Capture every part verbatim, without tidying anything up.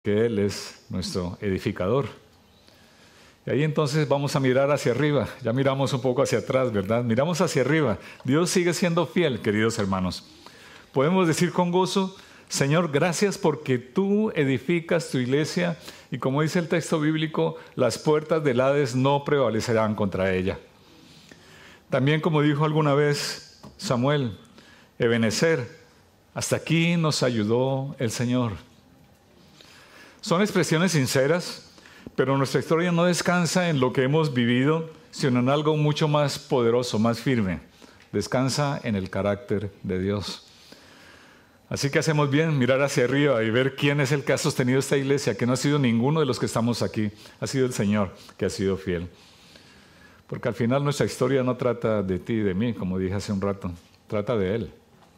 que Él es nuestro edificador. Y ahí entonces vamos a mirar hacia arriba. Ya miramos un poco hacia atrás, ¿verdad? Miramos hacia arriba. Dios sigue siendo fiel, queridos hermanos. Podemos decir con gozo: Señor, gracias porque tú edificas tu iglesia y, como dice el texto bíblico, las puertas del Hades no prevalecerán contra ella. También, como dijo alguna vez Samuel, Ebenezer, hasta aquí nos ayudó el Señor. Son expresiones sinceras, pero nuestra historia no descansa en lo que hemos vivido, sino en algo mucho más poderoso, más firme. Descansa en el carácter de Dios. Así que hacemos bien mirar hacia arriba y ver quién es el que ha sostenido esta iglesia, que no ha sido ninguno de los que estamos aquí, ha sido el Señor que ha sido fiel. Porque al final nuestra historia no trata de ti y de mí, como dije hace un rato, trata de Él.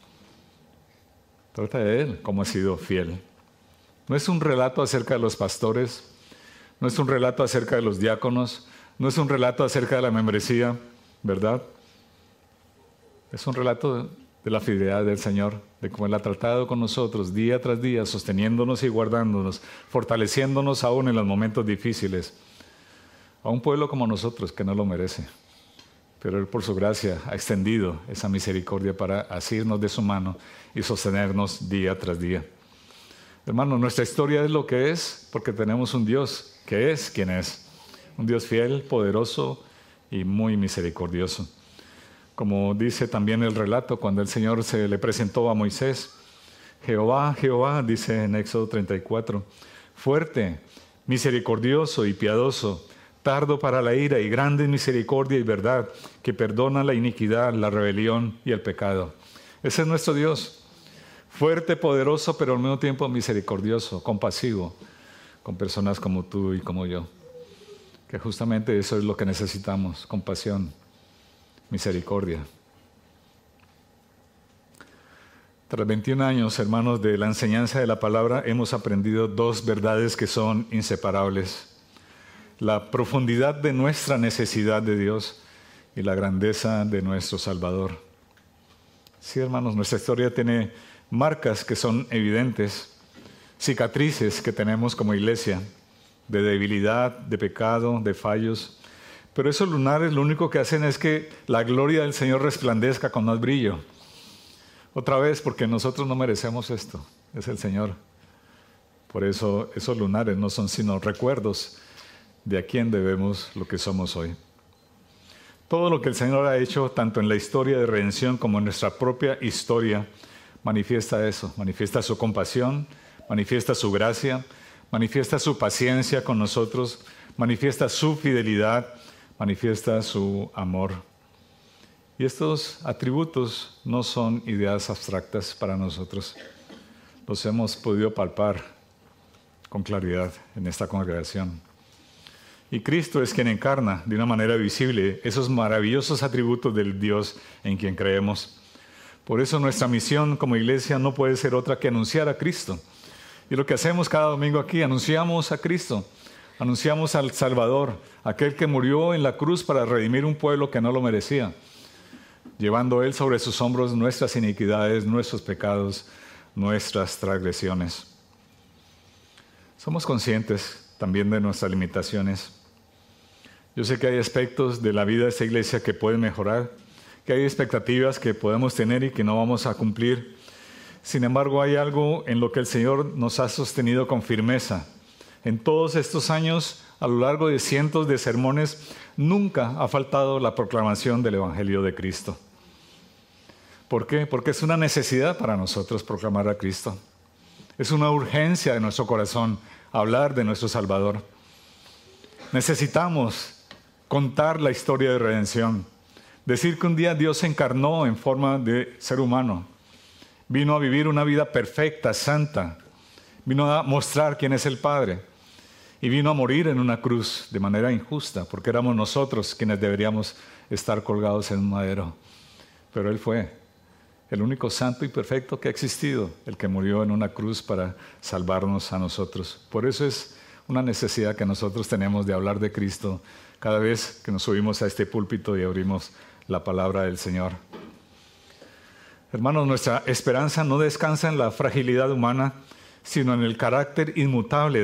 Trata de Él, cómo ha sido fiel. No es un relato acerca de los pastores, no es un relato acerca de los diáconos, no es un relato acerca de la membresía, ¿verdad? Es un relato de la fidelidad del Señor, de cómo Él ha tratado con nosotros día tras día, sosteniéndonos y guardándonos, fortaleciéndonos aún en los momentos difíciles. A un pueblo como nosotros que no lo merece. Pero Él por su gracia ha extendido esa misericordia para asirnos de su mano y sostenernos día tras día. Hermanos, nuestra historia es lo que es porque tenemos un Dios que es quien es. Un Dios fiel, poderoso y muy misericordioso. Como dice también el relato cuando el Señor se le presentó a Moisés. Jehová, Jehová, dice en Éxodo treinta y cuatro, fuerte, misericordioso y piadoso, tardo para la ira y grande en misericordia y verdad, que perdona la iniquidad, la rebelión y el pecado. Ese es nuestro Dios. Fuerte, poderoso, pero al mismo tiempo misericordioso, compasivo, con personas como tú y como yo. Que justamente eso es lo que necesitamos, compasión, misericordia. Tras veintiún años, hermanos, de la enseñanza de la palabra, hemos aprendido dos verdades que son inseparables. La profundidad de nuestra necesidad de Dios y la grandeza de nuestro Salvador. Sí, hermanos, nuestra historia tiene marcas que son evidentes, cicatrices que tenemos como iglesia, de debilidad, de pecado, de fallos. Pero esos lunares lo único que hacen es que la gloria del Señor resplandezca con más brillo. Otra vez, porque nosotros no merecemos esto, es el Señor. Por eso esos lunares no son sino recuerdos de a quién debemos lo que somos hoy. Todo lo que el Señor ha hecho, tanto en la historia de redención como en nuestra propia historia, manifiesta eso, manifiesta su compasión, manifiesta su gracia, manifiesta su paciencia con nosotros, manifiesta su fidelidad, manifiesta su amor. Y estos atributos no son ideas abstractas para nosotros. Los hemos podido palpar con claridad en esta congregación. Y Cristo es quien encarna de una manera visible esos maravillosos atributos del Dios en quien creemos. Por eso nuestra misión como iglesia no puede ser otra que anunciar a Cristo. Y lo que hacemos cada domingo aquí, anunciamos a Cristo, anunciamos al Salvador, aquel que murió en la cruz para redimir un pueblo que no lo merecía, llevando Él sobre sus hombros nuestras iniquidades, nuestros pecados, nuestras transgresiones. Somos conscientes también de nuestras limitaciones. Yo sé que hay aspectos de la vida de esta iglesia que pueden mejorar, que hay expectativas que podemos tener y que no vamos a cumplir. Sin embargo, hay algo en lo que el Señor nos ha sostenido con firmeza. En todos estos años, a lo largo de cientos de sermones, nunca ha faltado la proclamación del Evangelio de Cristo. ¿Por qué? Porque es una necesidad para nosotros proclamar a Cristo. Es una urgencia de nuestro corazón hablar de nuestro Salvador. Necesitamos contar la historia de redención. Decir que un día Dios se encarnó en forma de ser humano. Vino a vivir una vida perfecta, santa. Vino a mostrar quién es el Padre. Y vino a morir en una cruz de manera injusta, porque éramos nosotros quienes deberíamos estar colgados en un madero. Pero Él fue el único santo y perfecto que ha existido, el que murió en una cruz para salvarnos a nosotros. Por eso es una necesidad que nosotros tenemos de hablar de Cristo cada vez que nos subimos a este púlpito y abrimos la palabra del Señor. Hermanos, nuestra esperanza no descansa en la fragilidad humana, sino en el carácter inmutable